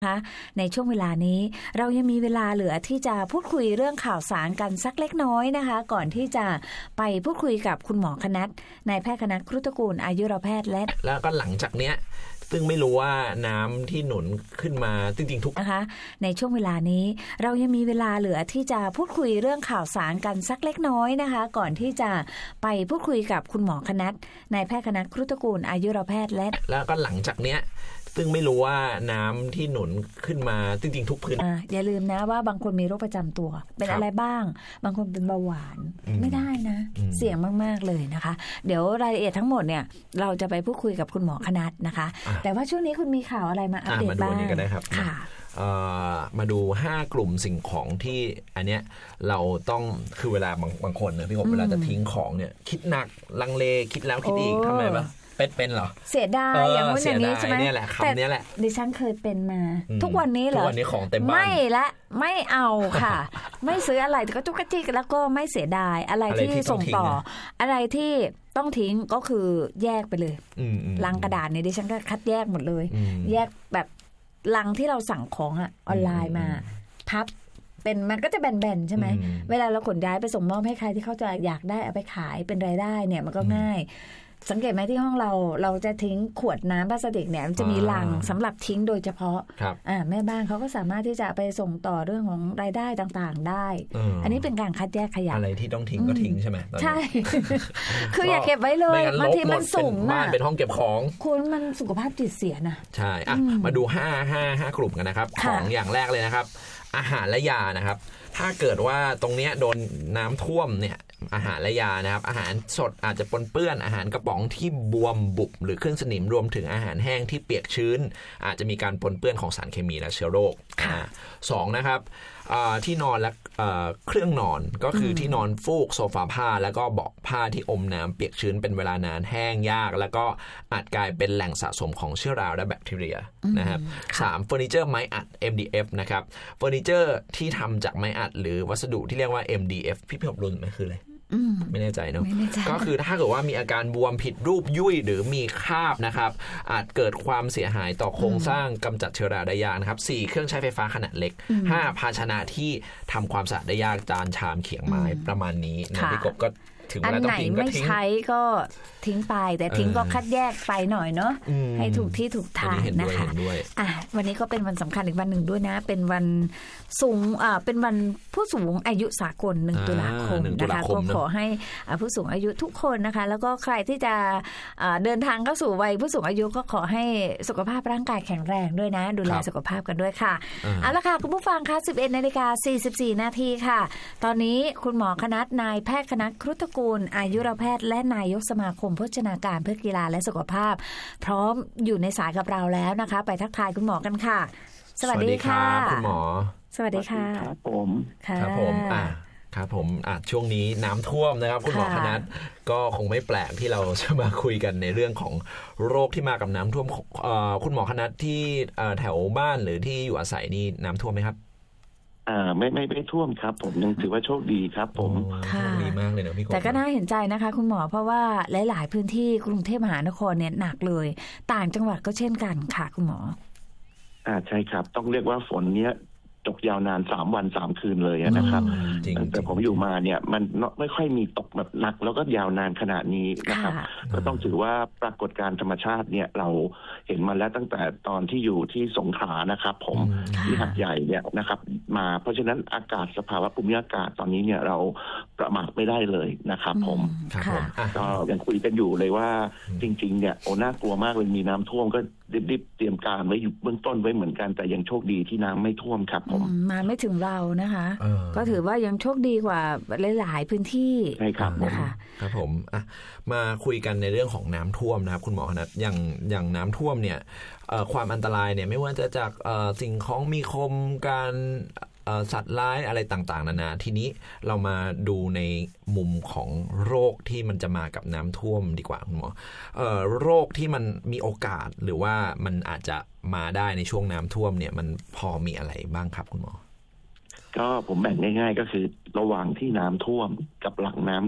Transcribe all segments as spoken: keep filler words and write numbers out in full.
ในช่วงเวลานี้เรายังมีเวลาเหลือที่จะพูดคุยเรื่องข่าวสารกันสักเล็กน้อยนะคะก่อนที่จะไปพูดคุยกับคุณหมอคณัฐนายแพทย์คณัฐ ครุฑกูลอายุรแพทย์และแล้วก็หลังจากเนี้ยซึ่งไม่รู้ว่าน้ำที่หนุนขึ้นมาจริงๆทุกนะคะในช่วงเวลานี้เรายังมีเวลาเหลือที่จะพูดคุยเรื่องข่าวสารกันสักเล็กน้อยนะคะก่อนที่จะไปพูดคุยกับคุณหมอคณัฐนายแพทย์คณัฐ ครุฑกูลอายุรแพทย์และแล้วก็หลังจากเนี้ยซึ่งไม่รู้ว่าน้ำที่หนุนขึ้นมาจริงๆทุกพื้นอ, อย่าลืมนะว่าบางคนมีโรคประจำตัวเป็นอะไรบ้างบางคนเป็นเบาหวานไม่ได้นะเสี่ยงมากๆเลยนะคะเดี๋ยวรายละเอียดทั้งหมดเนี่ยเราจะไปพูดคุยกับคุณหมอคณัฐนะคะแต่ว่าช่วงนี้คุณมีข่าวอะไรมาอัปเดตบ้างมาดูนี่ก็ได้ครับค่ะมาดูห้ากลุ่มสิ่งของที่อันเนี้ยเราต้องคือเวลาบางบางคนนะพี่กบเวลาจะทิ้งของเนี่ยคิดหนักลังเลคิดแล้วคิดอีกทำไมบ้างเป็นเหรอเสียดายอย่างนู้นอย่างนี้ใช่ไหมเนี่ยแหละคำนี้แหละดิฉันเคยเป็นมาทุกวันนี้เหรอทุกวันนี้ของเต็มบ้านไม่ละไม่เอาค่ะ ไม่ซื้ออะไรแต่ก็จุกกระจิกแล้วก็ไม่เสียดายอะไรที่ส่งต่ออะไรที่ต้องทิ้งก็คือแยกไปเลยลังกระดาษเนี่ยดิฉันก็คัดแยกหมดเลยแยกแบบลังที่เราสั่งของอ่ะออนไลน์มาพับเป็นมันก็จะแบนๆใช่ไหมเวลาเราขนย้ายไปส่งมอบให้ใครที่เขาจะอยากได้เอาไปขายเป็นรายได้เนี่ยมันก็ง่ายสังเกตไหมที่ห้องเราเราจะทิ้งขวดน้ำพลาสติกเนี่ยมันจะมีลังสำหรับทิ้งโดยเฉพาะแม่บ้านเขาก็สามารถที่จะไปส่งต่อเรื่องของรายได้ต่างๆได้ อ, อันนี้เป็นการคัดแยกขยะอะไรที่ต้องทิ้งก็ทิ้งใช่ไหมใช่ คืออย่าเก็บไว้เลยบางทีมันสูงมากเป็นห้องเก็บของคุณมันสุขภาพจิตเสียนะใช่อ่ะมาดูห้า ห้า ห้ากลุ่มกันนะครับของอย่างแรกเลยนะครับอาหารและยานะครับถ้าเกิดว่าตรงเนี้ยโดนน้ำท่วมเนี่ยอาหารและยานะครับอาหารสดอาจจะปนเปื้อนอาหารกระป๋องที่บวมบุบหรือขึ้นสนิมรวมถึงอาหารแห้งที่เปียกชื้นอาจจะมีการปนเปื้อนของสารเคมีและเชื้อโรคสองนะครับที่นอนและเครื่องนอนก็คือที่นอนฟูกโซฟาผ้าแล้วก็เบาะผ้าที่อมน้ำเปียกชื้นเป็นเวลานานแห้งยากแล้วก็อาจกลายเป็นแหล่งสะสมของเชื้อราและแบคทีเรียนะครับสามเฟอร์นิเจอร์ไม้อัด เอ็ม ดี เอฟ นะครับเฟอร์นิเจอร์ที่ทำจากไม้อัดหรือวัสดุที่เรียกว่า เอ็ม ดี เอฟ พี่พี่ผมรู้ไหมคืออะไรไม่แน่ใจเนอะก็คือถ้าเกิดว่ามีอาการบวมผิดรูปยุ่ยหรือมีคราบนะครับอาจเกิดความเสียหายต่อโครงสร้างกำจัดเชื้อราได้ยากนะครับสี่เครื่องใช้ไฟฟ้าขนาดเล็กห้าภาชนะที่ทำความสะอาดได้ยากจานชามเขียงไม้ประมาณนี้นะพี่กบก็ถึงเวลาต้องทิ้งก็ทิ้งอันไหนไม่ใช้ก็ทิ้งไปแต่ทิ้งก็คัดแยกไปหน่อยเนาะให้ถูกที่ถูกทางนะคะอ่ะวันนี้ก็เป็นวันสำคัญอีกวันหนึ่งด้วยนะเป็นวันสูงอ่าเป็นวันผู้สูงอายุสากลหนึ่งตุลาคมนะคะก็ขอให้ผู้สูงอายุทุกคนนะคะแล้วก็ใครที่จะเดินทางเข้าสู่วัยผู้สูงอายุก็ขอให้สุขภาพร่างกายแข็งแรงด้วยนะดูแลสุขภาพกันด้วยค่ะเอาละค่ะคุณผู้ฟังคะ สิบเอ็ดนาฬิกาสี่สิบสี่นาทีค่ะตอนนี้คุณหมอคณัฐนายแพทย์คณัฐ ครุฑกูลอายุรแพทย์และนายกสมาคมโภชนาการเพื่อกีฬาและสุขภาพพร้อมอยู่ในสายกับเราแล้วนะคะไปทักทายคุณหมอกันค่ะสวัสดีค่ะคุณหมอสวัสดีค่ะครับผมครับผมอ่ะครับผมอ่ะช่วงนี้น้ำท่วมนะครับคุณหมอคณัฐก็คงไม่แปลกที่เราจะมาคุยกันในเรื่องของโรคที่มากับน้ำท่วมคุณหมอคณัฐที่แถวบ้านหรือที่อยู่อาศัยนี่น้ำท่วมไหมครับอ่าไม่ไม่ไม่ท่วมครับผมยังถือว่าโชคดีครับผมดีมากเลยนะพี่กบแต่ก็น่าเห็นใจนะคะคุณหมอเพราะว่าหลายๆพื้นที่กรุงเทพมหานครเนี่ยหนักเลยต่างจังหวัดก็เช่นกันค่ะคุณหมออ่าใช่ครับต้องเรียกว่าฝนเนี้ยตกยาวนานสามวันสามคืนเลยนะครับแต่ผมอยู่มาเนี่ยมันไม่ค่อยมีตกแบบหนักแล้วก็ยาวนานขนาดนี้นะครับก็ต้องถือว่าปรากฏการณ์ธรรมชาติเนี่ยเราเห็นมาแล้วตั้งแต่ตอนที่อยู่ที่สงขลานะครับผมที่หาดใหญ่เนี่ยนะครับมาเพราะฉะนั้นอากาศสภาวะภูมิอากาศตอนนี้เนี่ยเราประมาทไม่ได้เลยนะครับผมก็ยังคุยกันอยู่เลยว่าจริงๆเนี่ยโอ้น่ากลัวมากเลยมีน้ำท่วมก็รีบๆเตรียมการไว้อยู่เบื้องต้นไว้เหมือนกันแต่ยังโชคดีที่น้ำไม่ท่วมครับผมมาไม่ถึงเรานะคะก็ถือว่ายังโชคดีกว่าหลายๆพื้นที่ใช่ครับนะคะครับผมอ่ะมาคุยกันในเรื่องของน้ำท่วมนะครับคุณหมอคณัฐอย่างอย่างน้ำท่วมเนี่ยความอันตรายเนี่ยไม่ว่าจะจากสิ่งของมีคมการสัตว์ร้ายอะไรต่างๆนานาทีนี้เรามาดูในมุมของโรคที่มันจะมากับน้ำท่วมดีกว่าคุณหมอเอ่อโรคที่มันมีโอกาสหรือว่ามันอาจจะมาได้ในช่วงน้ำท่วมเนี่ยมันพอมีอะไรบ้างครับคุณหมอก็ผมแบ่งง่ายๆก็คือระหว่างที่น้ำท่วมกับหลังน้ำลด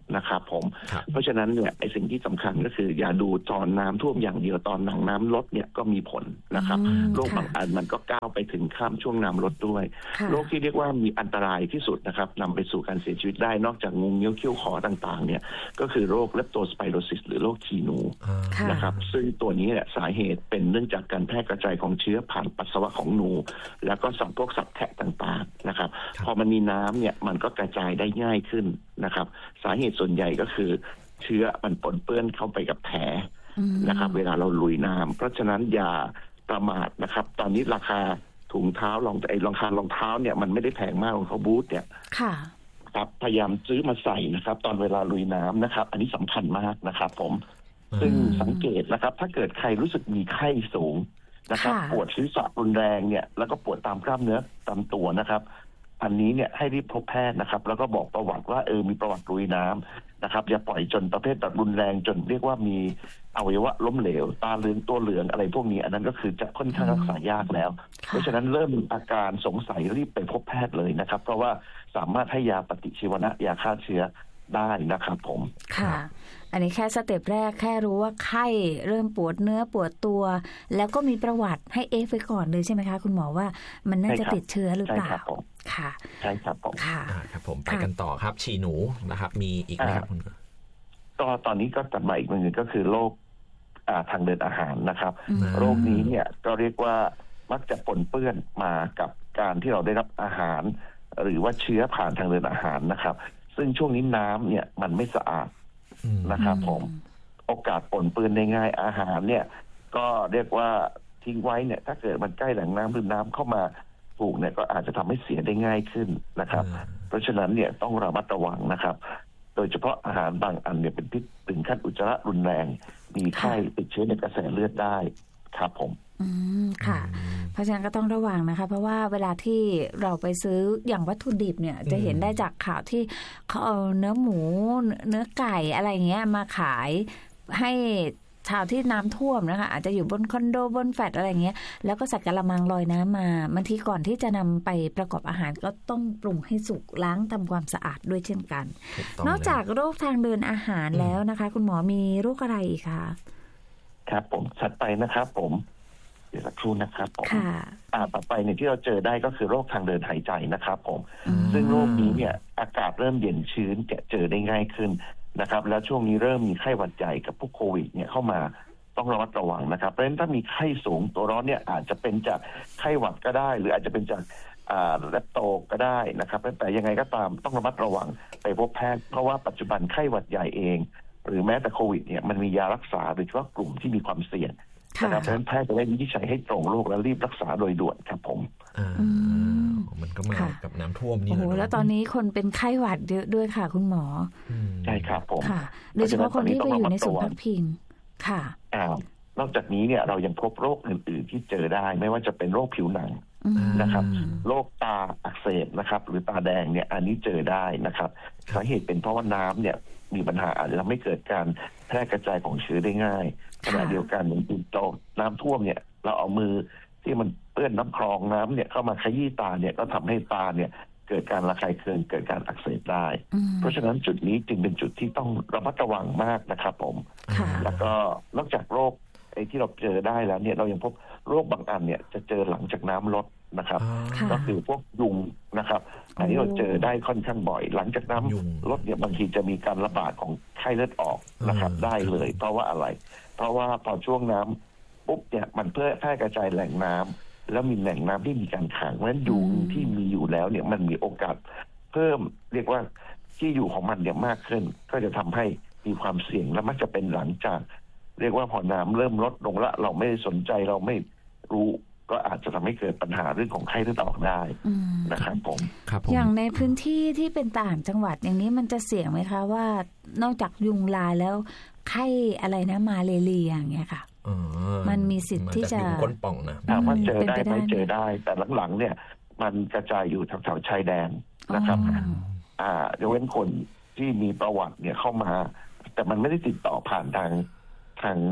นะครับผมเพราะฉะนั้นเนี่ยไอ้สิ่งที่สำคัญก็คืออย่าดูตอนน้ำท่วมอย่างเดียวตอนหนังน้ำลดเนี่ยก็มีผลนะครับโรคบางอันมันก็ก้าวไปถึงข้ามช่วงน้ำลดด้วยโรคที่เรียกว่ามีอันตรายที่สุดนะครับนำไปสู่การเสียชีวิตได้นอกจากงูเงี้ยวเขี้ยวขอต่างๆเนี่ยก็คือโรคเลปโตสไปโรซิสหรือโรคขีหนูนะครับซึ่งตัวนี้เนี่ยสาเหตุเป็นเนื่องจากการแพร่กระจายของเชื้อผ่านปัสสาวะของหนูแล้วก็สัตว์พวกสัตว์แทะต่างๆนะครับพอมันมีน้ำเนี่ยมันก็กระจายได้ง่ายขึ้นนะครับสาเหตุส่วนใหญ่ก็คือเชื้อมันปนเปื้อนเข้าไปกับแผลนะครับเวลาเราลุยน้ำเพราะฉะนั้นอย่าประมาทนะครับตอนนี้ราคาถุงเท้ารองไอ้รองเท้ารองเท้าเนี่ยมันไม่ได้แพงมากรองเท้าบูทเนี่ยครับพยายามซื้อมาใส่นะครับตอนเวลาลุยน้ำนะครับอันนี้สำคัญมากนะครับผมซึ่งสังเกตนะครับถ้าเกิดใครรู้สึกมีไข้สูงนะครับปวดศีรษะรุนแรงเนี่ยแล้วก็ปวดตามกล้ามเนื้อตามตัวนะครับอันนี้เนี่ยให้รีบพบแพทย์นะครับแล้วก็บอกประวัติว่าเออมีประวัติลุยน้ำนะครับอย่าปล่อยจนประเภทแบบรุนแรงจนเรียกว่ามีอวัยวะล้มเหลวตาเหลืองตัวเหลืองอะไรพวกนี้อันนั้นก็คือจะค่อนข้างรักษายากแล้วเพราะฉะนั้นเริ่มอาการสงสัยรีบไปพบแพทย์เลยนะครับเพราะว่าสามารถให้ยาปฏิชีวนะยาฆ่าเชื้อได้นะครับผมค่ะอันนี้แค่สเต็ปแรกแค่รู้ว่าไข้เริ่มปวดเนื้อปวดตัวแล้วก็มีประวัติให้เอฟไว้ก่อนเลยใช่ไหมคะคุณหมอว่ามันน่าจะติดเชื้อหรือเปล่าค่ะใช่ครับผมค่ะครับผมไปกันต่อครับฉี่หนูนะครับมีอีกไหมครับคุณก็ตอนนี้ก็ตัดมาอีกหนึ่งก็คือโรคทางเดินอาหารนะครับโรคนี้เนี่ยก็เรียกว่ามักจะปนเปื้อนมากับการที่เราได้รับอาหารหรือว่าเชื้อผ่านทางเดินอาหารนะครับซึ่งช่วงนี้น้ำเนี่ยมันไม่สะอาดนะครับผมโอกาสปนเปื้อนได้ง่ายอาหารเนี่ยก็เรียกว่าทิ้งไว้เนี่ยถ้าเกิดมันใกล้แหล่งน้ำหรือน้ำเข้ามาถูกเนี่ยก็อาจจะทำให้เสียได้ง่ายขึ้นนะครับเพราะฉะนั้นเนี่ยต้องระมัดระวังนะครับโดยเฉพาะอาหารบางอันเนี่ยเป็นพิษถึงขั้นอุจจาระรุนแรงมีไข้ติดเชื้อในกระแสเลือดได้ครับผมอืมค่ะเพราะฉะนั้นก็ต้องระวังนะคะเพราะว่าเวลาที่เราไปซื้ออย่างวัตถุดิบเนี่ยจะเห็นได้จากข่าวที่เขาเอาเนื้อหมูเนื้อไก่อะไรเงี้ยมาขายให้ชาวที่น้ำท่วมนะคะอาจจะอยู่บนคอนโดบนแฟลตอะไรเงี้ยแล้วก็ใส่กระมังลอยน้ำมาบางทีก่อนที่จะนำไปประกอบอาหารก็ต้องปรุงให้สุกล้างทำความสะอาดด้วยเช่นกันนอกจากโรคทางเดินอาหารแล้วนะคะคุณหมอมีโรคอะไรอีกคะครับผมถัดไปนะครับผมเดี๋ยวสักครู่นะครับผมอ่าต่อไปเนี่ยที่เราเจอได้ก็คือโรคทางเดินหายใจนะครับผมซึ่งโรคนี้เนี่ยอากาศเริ่มเย็นชื้นจะเจอได้ง่ายขึ้นนะครับแล้วช่วงนี้เริ่มมีไข้หวัดใหญ่กับพวกโควิดเนี่ยเข้ามาต้องระมัดระวังนะครับเพราะฉะนั้นถ้ามีไข้สูงตัวร้อนเนี่ยอาจจะเป็นจากไข้หวัดก็ได้หรืออาจจะเป็นจากอ่าแลปโตก็ได้นะครับแต่ยังไงก็ตามต้องระมัดระวังไปพบแพทย์เพราะว่าปัจจุบันไข้หวัดใหญ่เองหรือแม้แต่โควิดเนี่ยมันมียารักษาโดยเฉพาะกลุ่มที่มีความเสี่ยงนะครับเพราะฉะนั้นแพทย์จะได้วินิจฉัยให้ตรงโรคและรีบรักษาโดยด่วนครับผมอ่ามันก็มากับน้ำท่วมนี่โอ้โหแล้วตอนนี้คนเป็นไข้หวัดเยอะด้วยค่ะคุณหมอใช่ครับผมค่ะโดยเฉพาะคนที่ไปอยู่ในศูนย์พักพิงค่ะอ้าวนอกจากนี้เนี่ยเรายังพบโรคอื่นๆที่เจอได้ไม่ว่าจะเป็นโรคผิวหนังนะครับโรคตาอักเสบนะครับหรือตาแดงเนี่ยอันนี้เจอได้นะครับสาเหตุเป็นเพราะว่าน้ำเนี่ยมีปัญหาอาจจะทำให้เกิดการแพร่กระจายของเชื้อได้ง่ายขณะเดียวกันเหมือนติดต่อน้ำท่วมเนี่ยเราเอามือที่มันเปื้อนน้ำคลองน้ำเนี่ยเข้ามาขยี้ตาเนี่ยก็ทำให้ตาเนี่ยเกิดการระคายเคืองเกิดการอักเสบได้เพราะฉะนั้นจุดนี้จึงเป็นจุดที่ต้องระมัดระวังมากนะครับผมแล้วก็นอกจากโรคไอ้ที่เราเจอได้แล้วเนี่ยเรายังพบโรคบางอันเนี่ยจะเจอหลังจากน้ำลดนะครับก็คือพวกยุงนะครับอันนี้เราเจอได้ค่อนข้างบ่อยหลังจากน้ำลดเนี่ยบางทีจะมีการระบาดของไข้เลือดออกนะครับได้เลยเพราะว่าอะไรเพราะว่าพอช่วงน้ำปุ๊บเนี่ยมันเพื่อแพร่กระจายแหล่งน้ำแล้วมีแหล่งน้ำที่มีการขังเพราะฉะนั้นยุงที่มีอยู่แล้วเนี่ยมันมีโอกาสเพิ่มเรียกว่าที่อยู่ของมันเนี่ยมากขึ้นก็จะทำให้มีความเสี่ยงและมักจะเป็นหลังจากเรียกว่าพอน้ำเริ่มลดลงแล้วเราไม่สนใจเราไม่รู้ก็อาจจะทำให้เกิดปัญหาเรื่องของไข้เลือดออกได้นะครับผมอย่างในพื้นที่ที่เป็นต่างจังหวัดอย่างนี้มันจะเสี่ยงไหมคะว่านอกจากยุงลายแล้วไข้อะไรนะมาเลเรียอย่างเงี้ยค่ะมันมีสิทธิ์ที่จะก้นป่องนะถามว่าเจอได้ไหมเจอได้แต่หลังๆเนี่ยมันกระจายอยู่แถวๆชายแดนนะครับอ่ายกเว้นคนที่มีประวัติเนี่ยเข้ามาแต่มันไม่ได้ติดต่อผ่านทางทาง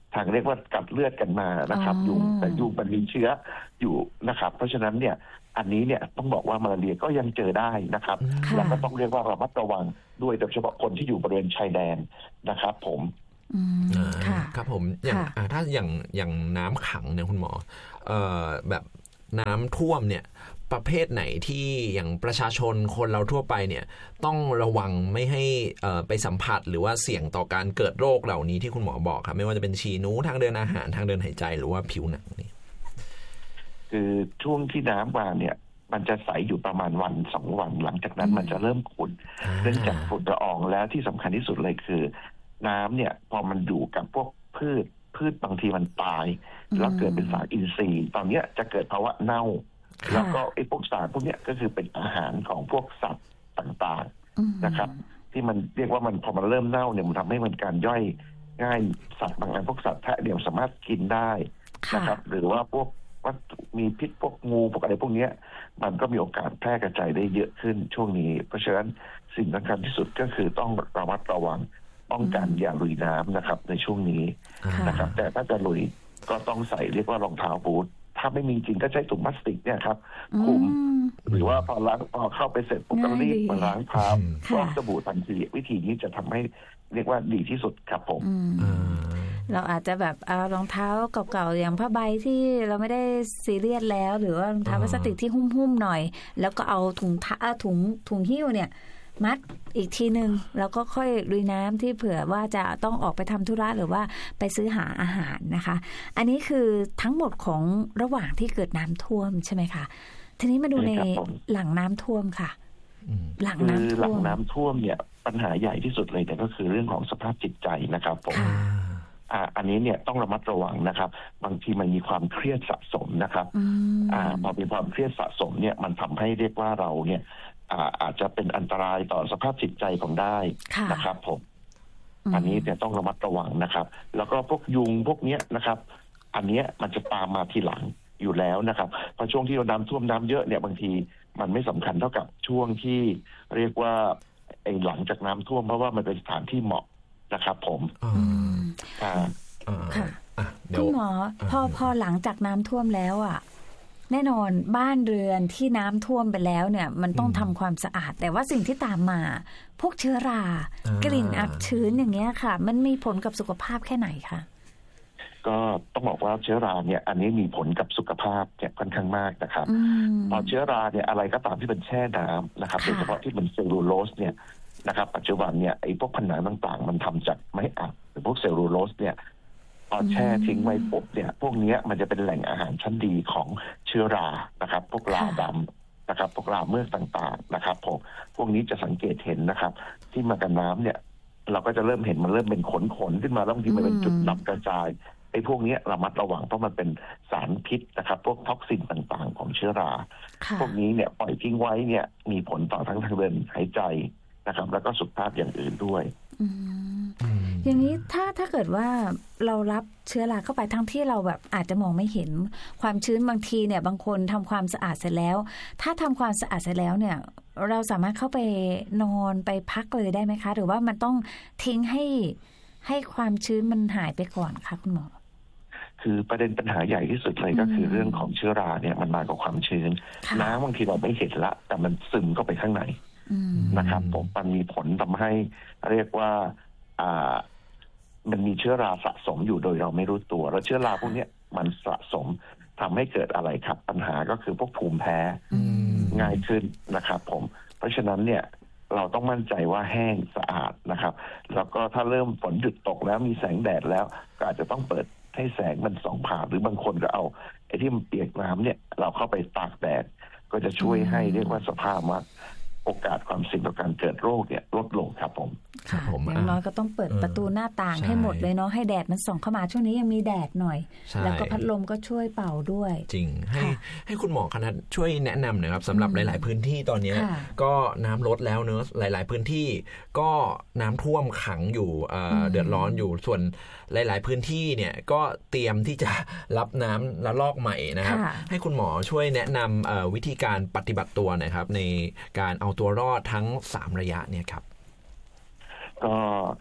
ทางเรียกว่ากัดเลือดกันมานะครับยุงแต่ยุงมันมีเชื้ออยู่นะครับเพราะฉะนั้นเนี่ยอันนี้เนี่ยต้องบอกว่ามาลาเรียก็ยังเจอได้นะครับแล้วก็ต้องเรียกว่าระมัดระวังด้วยโดยเฉพาะคนที่อยู่บริเวณชายแดนนะครับผมครับผมอย่างถ้าอย่างอย่างน้ำขังเนี่ยคุณหมอเอ่อแบบน้ำท่วมเนี่ยประเภทไหนที่อย่างประชาชนคนเราทั่วไปเนี่ยต้องระวังไม่ให้ไปสัมผัสหรือว่าเสี่ยงต่อการเกิดโรคเหล่านี้ที่คุณหมอบอกครับไม่ว่าจะเป็นฉี่หนูทางเดินอาหารทางเดินหายใจหรือว่าผิวหนังนี่คือช่วงที่น้ำมาเนี่ยมันจะใสอยู่ประมาณวันสองวันหลังจากนั้นมันจะเริ่มขุ่นเนื่องจากฝุ่นละอองแล้วที่สำคัญที่สุดเลยคือน้ำเนี่ยพอมันอยู่กับพวกพืชพืชบางทีมันตายแล้วเกิดเป็นสารอินทรีย์ตอนนี้จะเกิดภาวะเน่าแล้วก็ไอ้พวกสารพวกนี้ก็คือเป็นอาหารของพวกสัตว์ต่างๆนะครับที่มันเรียกว่ามันพอมันเริ่มเน่าเนี่ยมันทำให้มันการย่อยง่ายสัตว์บางอันพวกสัตว์แทะเดี่ยวสามารถกินได้นะครับหรือว่าพวกว่ามีพิษพวกงูพวกอะไรพวกนี้มันก็มีโอกาสแพร่กระจายได้เยอะขึ้นช่วงนี้เพราะฉะนั้นสิ่งสำคัญที่สุดก็คือต้องระมัดระวังป้องกันอย่าลุยน้ำนะครับในช่วงนี้นะครับแต่ถ้าจะลุยก็ต้องใส่เรียกว่ารองเท้าบูทถ้าไม่มีจริงก็ใช้ถุงพลาสติกเนี่ยครับคลุมหรือว่าพอล้างพอเข้าไปเสร็จปุ๊บก็รีบมาล้างเท้าฟอกสบู่ทันทีวิธีนี้จะทำให้เรียกว่าดีที่สุดครับผมเราอาจจะแบบเอารองเท้าเก่าๆอย่างผ้าใบที่เราไม่ได้ซีเรียสแล้วหรือว่ารองเท้าพลาสติกที่หุ้มๆหน่อยแล้วก็เอาถุงท้าถุงถุงหิ้วเนี่ยมัดอีกทีนึงแล้วก็ค่อยลุยน้ำที่เผื่อว่าจะต้องออกไปทำธุระหรือว่าไปซื้อหาอาหารนะคะอันนี้คือทั้งหมดของระหว่างที่เกิดน้ำท่วมใช่ไหมคะทีนี้มาดูในหลังน้ำท่วมค่ะหลังน้ำท่วมหลังน้ำท่วมเนี่ยปัญหาใหญ่ที่สุดเลยแต่ก็คือเรื่องของสภาพจิตใจนะครับผมอ่าอันนี้เนี่ยต้องระมัดระวังนะครับบางทีมันมีความเครียดสะสมนะครับอ่าพอมีความเครียดสะสมเนี่ยมันทำให้เรียกว่าเราเนี่ยอาจจะเป็นอันตรายต่อสภาพจิตใจของได้นะครับผมอันนี้เนี่ยต้องระมัดระวังนะครับแล้วก็พวกยุงพวกเนี้ยนะครับอันเนี้ยมันจะตามมาทีหลังอยู่แล้วนะครับพอช่วงที่เราน้ำท่วมน้ำเยอะเนี่ยบางทีมันไม่สำคัญเท่ากับช่วงที่เรียกว่าไอ้หลังจากน้ำท่วมเพราะว่ามันเป็นสถานที่เหมาะนะครับผมค่ะคุณหมอพอพอหลังจากน้ำท่วมแล้วอ่ะแน่นอนบ้านเรือนที่น้ำท่วมไปแล้วเนี่ยมันต้องทำความสะอาดแต่ว่าสิ่งที่ตามมาพวกเชื้อรากลิ่นอับชื้นอย่างเงี้ยค่ะมันมีผลกับสุขภาพแค่ไหนคะก็ต้องบอกว่าเชื้อราเนี่ยอันนี้มีผลกับสุขภาพเนี่ยค่อนข้างมากนะครับพอเชื้อราเนี่ยอะไรก็ตามที่เป็นแช่น้ำนะครับโดยเฉพาะที่เป็นเซลลูโลสเนี่ยนะครับปัจจุบันเนี่ยไอ้พวกผนังต่างๆมันทำจากไม้อัดหรือพวกเซลลูโลสเนี่ยพอแช่ทิ้งไว้ปุ๊บเนี่ยพวกนี้มันจะเป็นแหล่งอาหารชั้นดีของเชื้อรานะครับพวกราดำนะครับพวกราเมือกต่างๆนะครับผมพวกนี้จะสังเกตเห็นนะครับที่มากับน้ำเนี่ยเราก็จะเริ่มเห็นมันเริ่มเป็นขนๆขึ้นมาแล้วบางทีมันเป็นจุดดำกระจายไอ้พวกนี้ระมัดระวังเพราะมันเป็นสารพิษนะครับพวกท็อกซินต่างๆของเชื้อราพวกนี้เนี่ยปล่อยทิ้งไว้เนี่ยมีผลต่อทั้งทางเดินหายใจนะครับแล้วก็สุขภาพอย่างอื่นด้วยอย่างนี้ถ้าถ้าเกิดว่าเรารับเชื้อราเข้าไปทั้งที่เราแบบอาจจะมองไม่เห็นความชื้นบางทีเนี่ยบางคนทำความสะอาดเสร็จแล้วถ้าทำความสะอาดเสร็จแล้วเนี่ยเราสามารถเข้าไปนอนไปพักเลยได้ไหมคะหรือว่ามันต้องทิ้งให้ให้ความชื้นมันหายไปก่อนคะคุณหมอคือประเด็นปัญหาใหญ่ที่สุดเลยก็คือเรื่องของเชื้อราเนี่ยมันมากับความชื้นน้ำบางทีเราไม่เห็นละแต่มันซึมเข้าไปข้างในนะครับผมมันมีผลทำให้เรียกว่าอ่ามันมีเชื้อราสะสมอยู่โดยเราไม่รู้ตัวแล้วเชื้อราพวกนี้มันสะสมทำให้เกิดอะไรครับปัญหาก็คือพวกภูมิแพ้ง่ายขึ้นนะครับผมเพราะฉะนั้นเนี่ยเราต้องมั่นใจว่าแห้งสะอาดนะครับแล้วก็ถ้าเริ่มฝนหยุดตกแล้วมีแสงแดดแล้วก็อาจจะต้องเปิดให้แสงมันส่องผ่านหรือบางคนก็เอาไอ้ที่มันเปียกน้ำเนี่ยเราเข้าไปตากแดดก็จะช่วยให้เรียกว่าสภาพว่าโอกาสความเสี่ยงต่อการเกิดโรคเนี่ยลดลงครับผมค่ะอย่างน้อยก็ต้องเปิดประตูหน้าต่างให้หมดเลยเนาะให้แดดมันส่องเข้ามาช่วงนี้ยังมีแดดหน่อยแล้วก็พัดลมก็ช่วยเป่าด้วยจริงให้ให้คุณหมอคณะช่วยแนะนำหน่อยครับสำหรับหลายๆพื้นที่ตอนนี้ก็น้ำลดแล้วเนอะหลายๆพื้นที่ก็น้ำท่วมขังอยู่เดือดร้อนอยู่ส่วนหลายๆพื้นที่เนี่ยก็เตรียมที่จะรับน้ำระลอกใหม่นะครับให้คุณหมอช่วยแนะนำวิธีการปฏิบัติตัวนะครับในการเอาตัวรอดทั้งสามระยะเนี่ยครับก็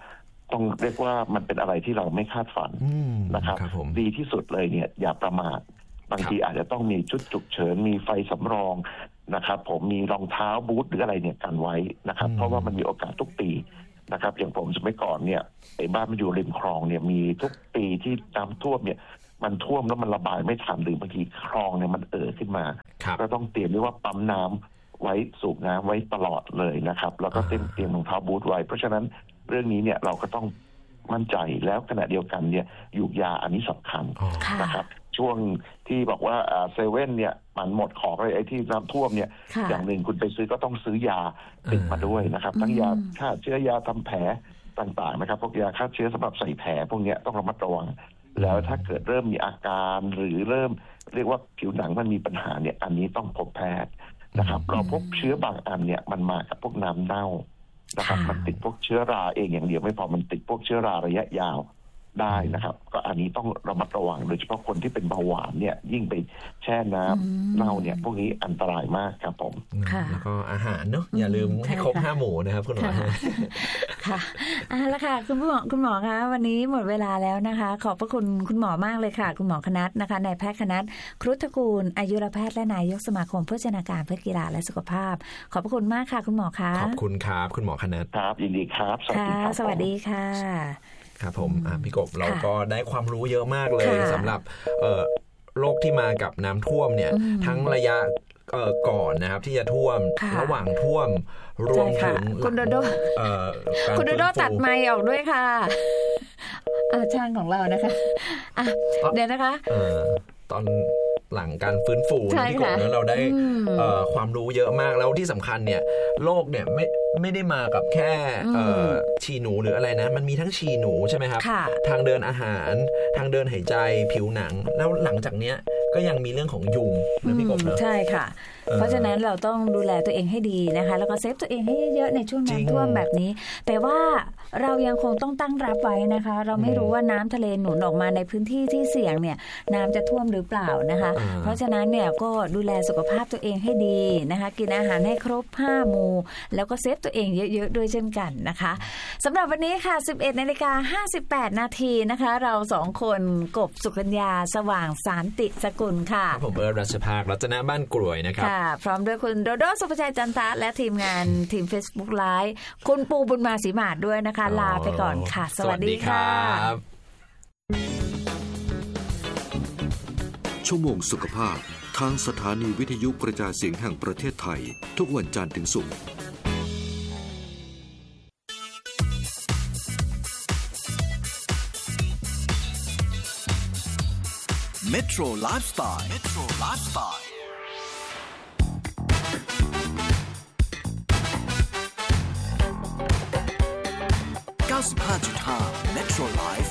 ต้องเรียกว่ามันเป็นอะไรที่เราไม่คาดฝันนะครับดีที่สุดเลยเนี่ยอย่าประมาทบางทีอาจจะต้องมีชุดฉุกเฉินมีไฟสำรองนะครับผมมีรองเท้าบูทหรืออะไรเนี่ยกันไว้นะครับเพราะว่ามันมีโอกาสทุกปีนะครับอย่างผมสมัยก่อนเนี่ยไอ้บ้านมันอยู่ริมคลองเนี่ยมีทุกปีที่น้ำท่วมเนี่ยมันท่วมแล้วมันระบายไม่ทันหรือบางทีคลองเนี่ยมันเอ่อขึ้นมาก็ต้องเตรียมด้วยว่าปั๊มน้ำไว้สูบน้ำไว้ตลอดเลยนะครับแล้วก็เตรียมเตรียมรองเท้าบูทไว้เพราะฉะนั้นเรื่องนี้เนี่ยเราก็ต้องมั่นใจแล้วขณะเดียวกันเนี่ยยูกยาอันนี้สำคัญนะครับช่วงที่บอกว่าเซเว่นเนี่ยมันหมดของเลยไอ้ที่น้ำท่วมเนี่ยอย่างหนึ่งคุณไปซื้อก็ต้องซื้อยาติดมาด้วยนะครับทั้งยาฆ่าเชื้อยาทำแผลต่างๆนะครับพวกยาฆ่าเชื้อสำหรับใส่แผลพวกนี้ต้องระมัดระวังแล้วถ้าเกิดเริ่มมีอาการหรือเริ่มเรียกว่าผิวหนังมันมีปัญหาเนี่ยอันนี้ต้องพบแพทย์นะครับเราพบเชื้อบางอันเนี่ยมันมากับพวกน้ำเน่านะครับมันติดพวกเชื้อราเองอย่างเดียวไม่พอมันติดพวกเชื้อราระยะยาวได้นะครับก็อันนี้ต้องระมัดระวังโดยเฉพาะคนที่เป็นเบาหวานเนี่ยยิ่งไปแช่น้ำเน่าเนี่ยพวกนี้อันตรายมากครับผมแล้วก็อาหารเนาะอย่าลืมให้ครบห้าหมู่นะครับคุณหมอค่ะอ่ะแล้วค่ะคุณหมอคุณหมอคะวันนี้หมดเวลาแล้วนะคะขอบพระคุณคุณหมอมากเลยค่ะคุณหมอคณัฐนะคะนายแพทย์คณัฐครุฑกูลอายุรแพทย์และนายกสมาคมโภชนาการเพื่อกีฬาและสุขภาพขอบพระคุณมากค่ะคุณหมอคะขอบคุณครับคุณหมอคณัฐครับยินดีครับสวัสดีครับสวัสดีค่ะครับผมพี่กบเราก็ได้ความรู้เยอะมากเลยสำหรับโรคที่มากับน้ำท่วมเนี่ยทั้งระยะก่อนนะครับที่จะท่วมระหว่างท่วมรวมถึงคุณโดโดคุณโดโดตัดไมค์ออกด้วยค่ะช่างของเรานะคะอ่ะเดี๋ยวนะคะตอนหลังการฟื้นฟูที่กบเนี่ยเราได้ความรู้เยอะมากแล้วที่สำคัญเนี่ยโรคเนี่ยไม่ไม่ได้มากับแค่ฉี่หนูหรืออะไรนะมันมีทั้งฉี่หนูใช่ไหมครับทางเดินอาหารทางเดินหายใจผิวหนังแล้วหลังจากเนี้ยก็ยังมีเรื่องของยุงนะพี่กบเนอะใช่ค่ะเพราะฉะนั้นเราต้องดูแลตัวเองให้ดีนะคะแล้วก็เซฟตัวเองให้เยอะๆในช่วงน้ำท่วมแบบนี้แต่ว่าเรายังคงต้องตั้งรับไว้นะคะเราไม่รู้ว่าน้ำทะเลหนุนออกมาในพื้นที่ที่เสี่ยงเนี่ยน้ำจะท่วมหรือเปล่านะคะเพราะฉะนั้นเนี่ยก็ดูแลสุขภาพตัวเองให้ดีนะคะกินอาหารให้ครบห้าหมู่แล้วก็เซฟตัวเองเยอะๆด้วยเช่นกันนะคะสำหรับวันนี้ค่ะ สิบเอ็ดนาฬิกาห้าสิบแปด นาทีนะคะเราสองคนกบสุกัญญาสว่างสานติสกุลค่ะผมเอิร์ธรัชภาครัตนบ้านกรวยนะครับค่ะพร้อมด้วยคุณโดโดสุภชัยจันทะและทีมงานทีม Facebook Live คุณปูบุญมาศรีมาศด้วยนะคะลาไปก่อนค่ะสวัสดีค่ะชั่วโมงสุขภาพทางสถานีวิทยุกระจายเสียงแห่งประเทศไทยทุกวันจันทร์ถึงศุกร์ Metro Lifestyle Metro Lifestyleเก้าสิบห้าจุดห้า Metro Life